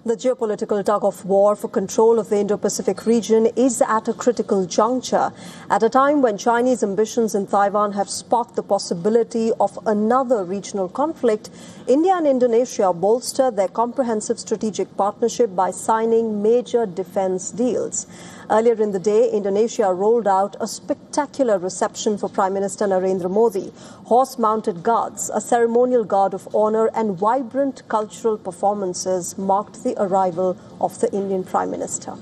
The geopolitical tug-of-war for control of the Indo-Pacific region is at a critical juncture, at a time when Chinese ambitions in Taiwan have sparked the possibility of another regional conflict. India and Indonesia bolstered their comprehensive strategic partnership by signing major defense deals. Earlier in the day, Indonesia rolled out a spectacular reception for Prime Minister Narendra Modi. Horse-mounted guards, a ceremonial guard of honor and vibrant cultural performances marked the arrival of the Indian Prime Minister.